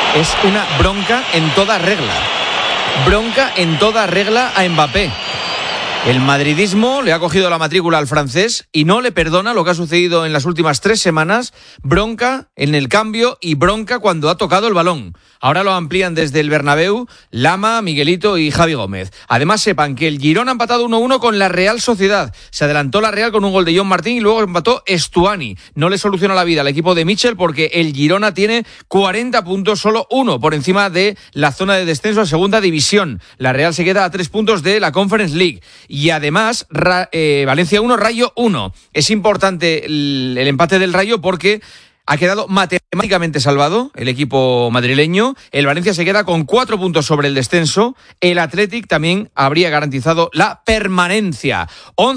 Es una bronca en toda regla. Bronca en toda regla a Mbappé. El madridismo le ha cogido la matrícula al francés y no le perdona lo que ha sucedido en las últimas 3 semanas. Bronca en el cambio y bronca cuando ha tocado el balón. Ahora lo amplían desde el Bernabéu Lama, Miguelito y Javi Gómez. Además, sepan que el Girona ha empatado 1-1 con la Real Sociedad. Se adelantó la Real con un gol de John Martín y luego empató Estuani. No le soluciona la vida al equipo de Michel porque el Girona tiene 40 puntos, solo 1 por encima de la zona de descenso a segunda división. La Real se queda a 3 puntos de la Conference League. Y además, Valencia 1, Rayo 1. Es importante el empate del Rayo porque ha quedado matemáticamente salvado el equipo madrileño. El Valencia se queda con 4 puntos sobre el descenso. El Athletic también habría garantizado la permanencia.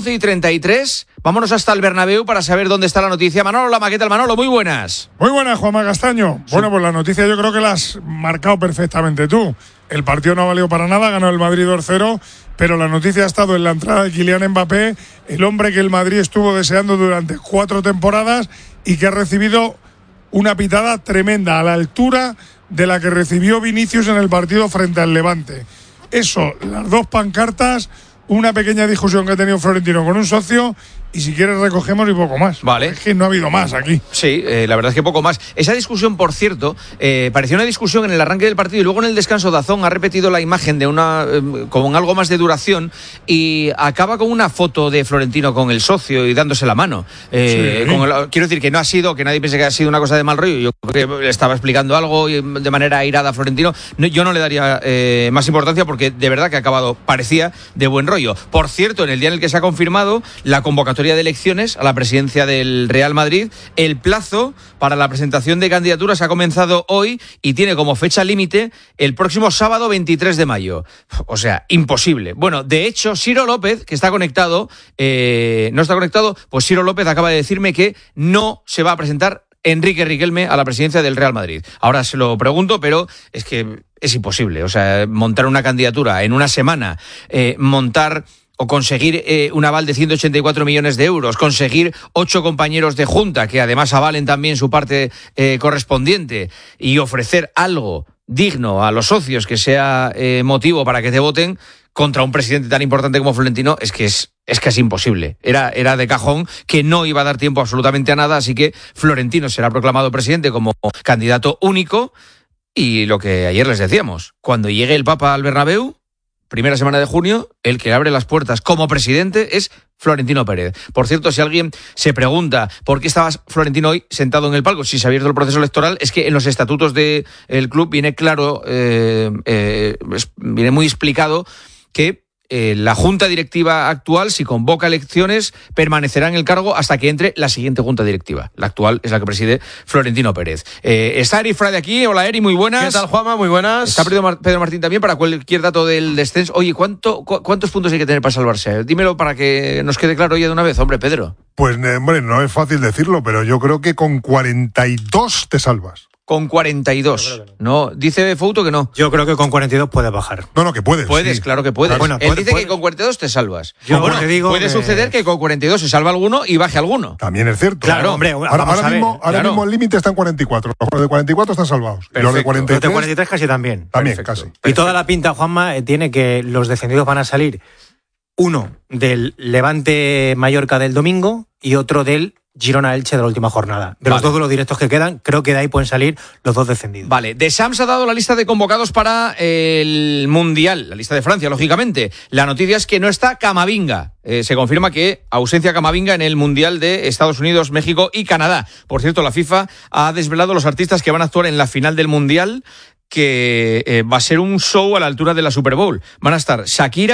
11:33. Vámonos hasta el Bernabéu para saber dónde está la noticia. Manolo Lama, ¿qué tal, Manolo? Muy buenas. Muy buenas, Juanma Castaño. Sí. Bueno, pues la noticia yo creo que la has marcado perfectamente tú. El partido no ha valido para nada, ganó el Madrid 2-0, pero la noticia ha estado en la entrada de Kylian Mbappé, el hombre que el Madrid estuvo deseando durante 4 temporadas y que ha recibido una pitada tremenda, a la altura de la que recibió Vinicius en el partido frente al Levante. Eso, las 2 pancartas, una pequeña discusión que ha tenido Florentino con un socio, y si quieres recogemos y poco más. Vale. Es que no ha habido más aquí. Sí, la verdad es que poco más. Esa discusión, por cierto, parecía una discusión en el arranque del partido y luego en el descanso Dazón ha repetido la imagen de una con algo más de duración y acaba con una foto de Florentino con el socio y dándose la mano. Sí. Quiero decir que no ha sido, que nadie piense que ha sido una cosa de mal rollo. Yo creo que le estaba explicando algo de manera airada a Florentino. Yo no le daría más importancia porque de verdad que ha acabado, parecía, de buen rollo. Por cierto, en el día en el que se ha confirmado la convocatoria de elecciones a la presidencia del Real Madrid, el plazo para la presentación de candidaturas ha comenzado hoy y tiene como fecha límite el próximo sábado 23 de mayo. O sea, imposible. Bueno, de hecho, Ciro López, que está conectado, no está conectado, pues Ciro López acaba de decirme que no se va a presentar Enrique Riquelme a la presidencia del Real Madrid. Ahora se lo pregunto, pero es que es imposible. O sea, montar una candidatura en una semana, montar o conseguir un aval de 184 millones de euros, conseguir 8 compañeros de junta que además avalen también su parte correspondiente y ofrecer algo digno a los socios que sea motivo para que te voten contra un presidente tan importante como Florentino, es que es casi imposible. Era de cajón que no iba a dar tiempo absolutamente a nada, así que Florentino será proclamado presidente como candidato único y lo que ayer les decíamos, cuando llegue el Papa al Bernabéu, primera semana de junio, el que abre las puertas como presidente es Florentino Pérez. Por cierto, si alguien se pregunta por qué estaba Florentino hoy sentado en el palco, si se ha abierto el proceso electoral, es que en los estatutos del club viene claro, viene muy explicado que la junta directiva actual, si convoca elecciones, permanecerá en el cargo hasta que entre la siguiente junta directiva. La actual es la que preside Florentino Pérez. Está Eri Frade aquí. Hola, Eri, muy buenas. ¿Qué tal, Juanma? Muy buenas. Está Pedro Martín también para cualquier dato del descenso. Oye, ¿cuántos puntos hay que tener para salvarse? Dímelo para que nos quede claro ya de una vez, hombre, Pedro. Pues, hombre, no es fácil decirlo, pero yo creo que con 42 te salvas. Con 42. No, dice Fouto que no. Yo creo que con 42 puedes bajar. No, que puedes. Puedes, sí. Claro que puedes. Bueno, él dice que con 42 te salvas. Te digo puede suceder que con 42 se salva alguno y baje alguno. También es cierto. Claro, hombre. Ahora mismo el límite está en 44. Los de 44 están salvados. Perfecto. Los de 43, los de 43 casi también. También, Perfecto. casi. Y toda la pinta, Juanma, tiene que los descendidos van a salir uno del Levante Mallorca del domingo y otro del Girona Elche de la última jornada. De los 2 de los directos que quedan, creo que de ahí pueden salir los 2 descendidos. Vale, De Sams ha dado la lista de convocados para el Mundial, la lista de Francia, lógicamente. La noticia es que no está Camavinga. Se confirma que ausencia Camavinga en el Mundial de Estados Unidos, México y Canadá. Por cierto, la FIFA ha desvelado los artistas que van a actuar en la final del Mundial, que va a ser un show a la altura de la Super Bowl. Van a estar Shakira,